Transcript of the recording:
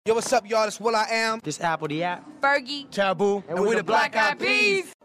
Yo, what's up, y'all? It's Will I Am. This Apple the App. Fergie. Taboo. And we the Black Eyed Peas.